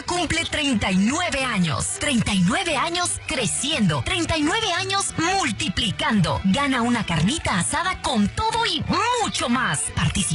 cumple 39 años. 39 años creciendo. 39 años multiplicando. Gana una carnita asada con todo y mucho más. Participa